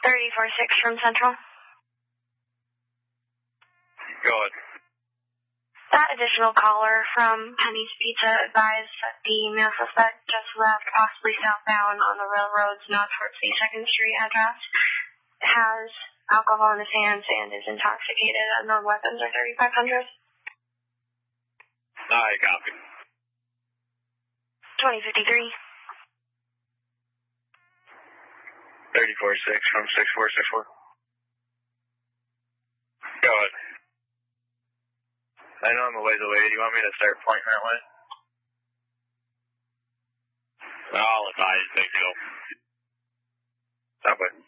346 from Central. Go ahead. That additional caller from Penny's Pizza advised that the male suspect just left, possibly southbound on the railroads, not towards the 2nd Street address, has alcohol in his hands and is intoxicated. Unknown weapons are 3500. I copy. 2053. 346 from 6461. Go ahead. I know I'm a ways away. Do you want me to start pointing that way? I'll advise. Thank you. Stop it.